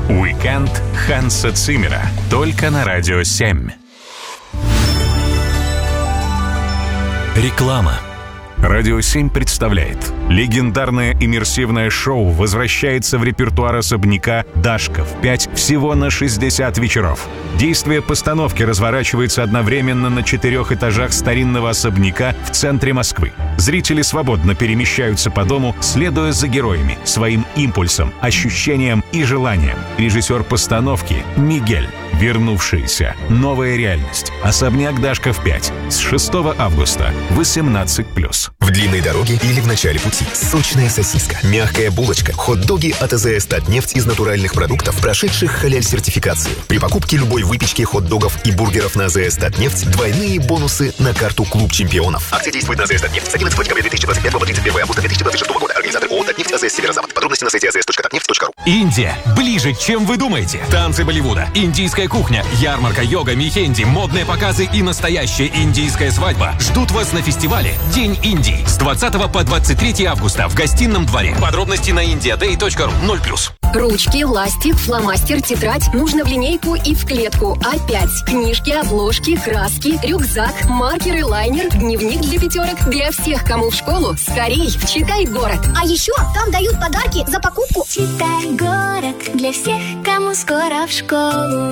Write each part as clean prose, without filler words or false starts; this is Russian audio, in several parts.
Уикенд Ханса Циммера. Только на Радио 7. Реклама. Радио 7 представляет. Легендарное иммерсивное шоу возвращается в репертуар особняка «Дашков 5» всего на 60 вечеров. Действие постановки разворачивается одновременно на 4 этажах старинного особняка в центре Москвы. Зрители свободно перемещаются по дому, следуя за героями, своим импульсам, ощущениям и желаниям. Режиссер постановки Мигель. Вернувшаяся. Новая реальность. Особняк Дашков 5. С 6 августа. 18+. В длинной дороге или в начале пути. Сочная сосиска, мягкая булочка, хот-доги от АЗС «Татнефть» из натуральных продуктов, прошедших халяль-сертификацию. При покупке любой выпечки, хот-догов и бургеров на АЗС «Татнефть» двойные бонусы на карту «Клуб чемпионов». Акция действует на АЗС «Татнефть» с 11 декабря 2025 по 31 августа 2026 года. Организатор ООО «Татнефть», АЗС «Северо-Запад». Подробности на сайте azs.tatneft.ru. Индия. Ближе, чем вы думаете. Танцы Болливуда, индийская кухня, ярмарка, йога, мехенди, модные показы и настоящая индийская свадьба ждут вас на фестивале «День Индии» с 20 по 23 августа в Гостином дворе. Подробности на indiaday.ru. 0+. Ручки, ластик, фломастер, тетрадь нужно в линейку и в клетку. А5. Книжки, обложки, краски, рюкзак, маркеры, лайнер, дневник для пятерок. Для всех, кому в школу, скорей в «Читай город». А еще там дают подарки за покупку. Читай город для всех, кому скоро в школу.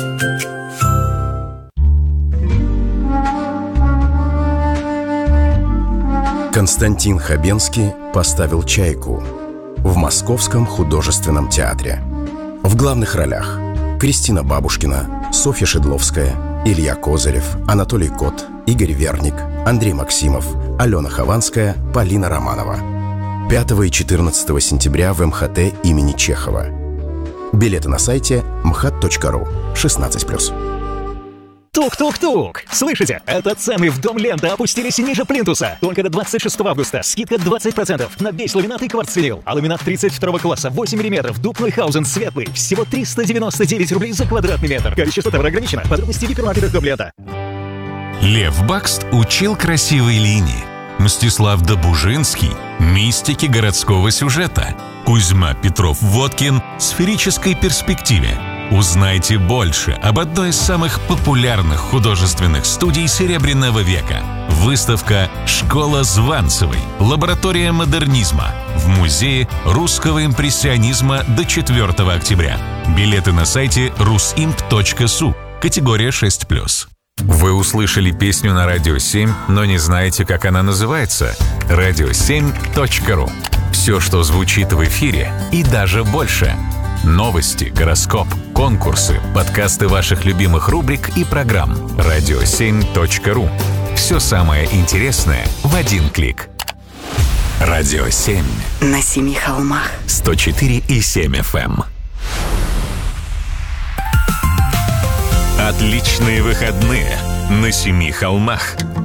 Константин Хабенский поставил «Чайку» в Московском художественном театре. В главных ролях Кристина Бабушкина, Софья Шедловская, Илья Козырев, Анатолий Кот, Игорь Верник, Андрей Максимов, Алена Хованская, Полина Романова. 5 и 14 сентября в МХТ имени Чехова. Билеты на сайте mhat.ru. 16+. Тук-тук-тук! Слышите? Это цены в Дом Лента опустились ниже плинтуса. Только до 26 августа. Скидка 20% на весь ламинат и кварцвинил. А ламинат 32 класса 8 мм, дуб Нойхаузен светлый. Всего 399 рублей за квадратный метр. Количество товара ограничено. Подробности в гипермаркетах Дом Лента. Лев Бакст учил красивой линии. Мстислав Добужинский – мистики городского сюжета. Кузьма Петров-Водкин – сферической перспективе. Узнайте больше об одной из самых популярных художественных студий Серебряного века. Выставка «Школа Званцевой. Лаборатория модернизма» в Музее русского импрессионизма до 4 октября. Билеты на сайте rusimp.su. Категория 6+. Вы услышали песню на Радио 7, но не знаете, как она называется? radio7.ru. Все, что звучит в эфире, и даже больше. Новости, гороскоп, конкурсы, подкасты ваших любимых рубрик и программ. radio7.ru. Все самое интересное в один клик. Радио 7. На 7 холмах. 104,7 FM. Отличные выходные на 7 холмах.